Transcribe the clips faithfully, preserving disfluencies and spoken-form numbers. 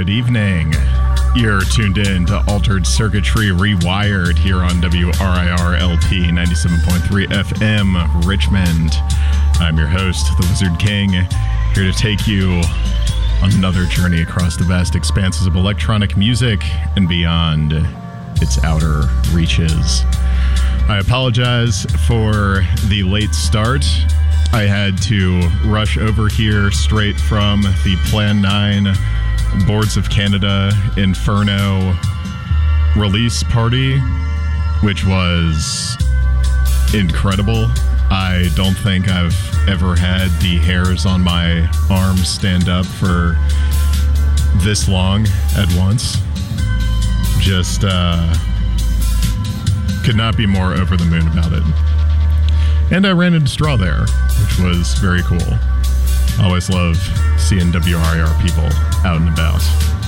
good evening. You're tuned in to Altered Circuitry Rewired here on W R I R L P ninety-seven point three F M Richmond. I'm your host, the Wizard King, here to take you on another journey across the vast expanses of electronic music and beyond its outer reaches. I apologize for the late start. I had to rush over here straight from the Plan nine Boards of Canada Inferno release party, which was incredible. I don't think I've ever had the hairs on my arms stand up for this long at once. Just uh, could not be more over the moon about it. And I ran into Straw there, which was very cool. Always love seeing W R I R people out and about.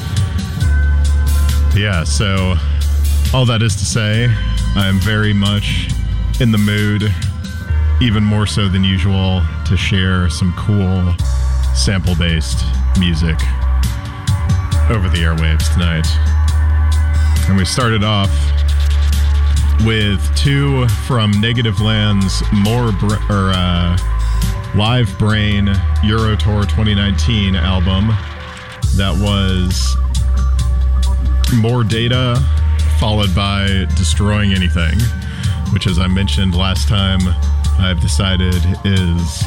Yeah, so all that is to say, I'm very much in the mood, even more so than usual, to share some cool sample-based music over the airwaves tonight. And we started off with two from Negative Land's more br- or uh, Live Brain Euro Tour twenty nineteen album. That was More Data, followed by Destroying Anything, which, as I mentioned last time, I've decided is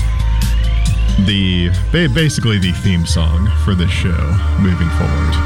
the basically the theme song for this show moving forward.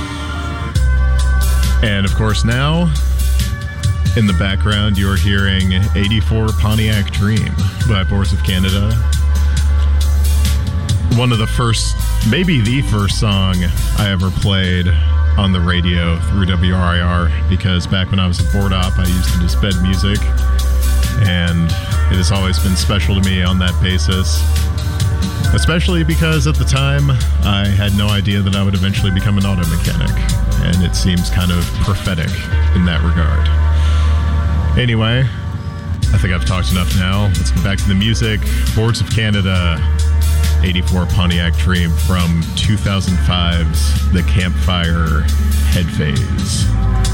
And of course now, in the background, you're hearing eighty-four Pontiac Dream by Boards of Canada. One of the first, maybe the first song I ever played on the radio through W R I R, because back when I was at Board Op, I used to just bed music, and it has always been special to me on that basis. Especially because at the time, I had no idea that I would eventually become an auto mechanic, and it seems kind of prophetic in that regard. Anyway, I think I've talked enough now. Let's get back to the music. Boards of Canada, eighty-four Pontiac Dream from two thousand five's The Campfire Head Phase.